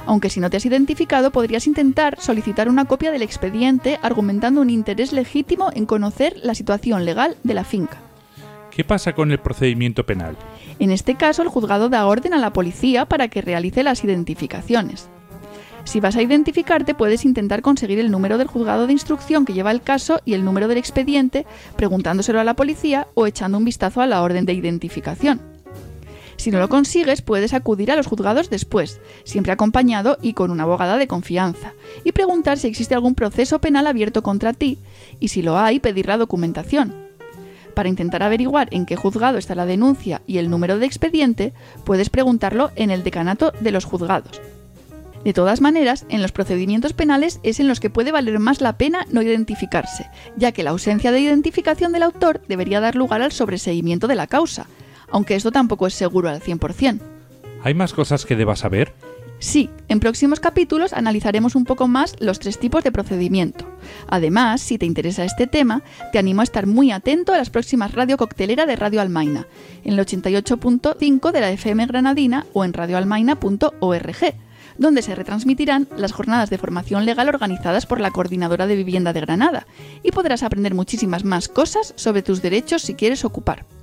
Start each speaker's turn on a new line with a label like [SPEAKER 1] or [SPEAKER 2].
[SPEAKER 1] Aunque si no te has identificado, podrías intentar solicitar una copia del expediente argumentando un interés legítimo en conocer la situación legal de la finca.
[SPEAKER 2] ¿Qué pasa con el procedimiento penal?
[SPEAKER 1] En este caso, el juzgado da orden a la policía para que realice las identificaciones. Si vas a identificarte, puedes intentar conseguir el número del juzgado de instrucción que lleva el caso y el número del expediente, preguntándoselo a la policía o echando un vistazo a la orden de identificación. Si no lo consigues, puedes acudir a los juzgados después, siempre acompañado y con una abogada de confianza, y preguntar si existe algún proceso penal abierto contra ti, y si lo hay, pedir la documentación. Para intentar averiguar en qué juzgado está la denuncia y el número de expediente, puedes preguntarlo en el decanato de los juzgados. De todas maneras, en los procedimientos penales es en los que puede valer más la pena no identificarse, ya que la ausencia de identificación del autor debería dar lugar al sobreseimiento de la causa, aunque esto tampoco es seguro al 100%.
[SPEAKER 2] ¿Hay más cosas que debas saber?
[SPEAKER 1] Sí, en próximos capítulos analizaremos un poco más los 3 tipos de procedimiento. Además, si te interesa este tema, te animo a estar muy atento a las próximas Radio Coctelera de Radio Almaina, en el 88.5 de la FM granadina o en radioalmaina.org, donde se retransmitirán las jornadas de formación legal organizadas por la Coordinadora de Vivienda de Granada, y podrás aprender muchísimas más cosas sobre tus derechos si quieres ocupar.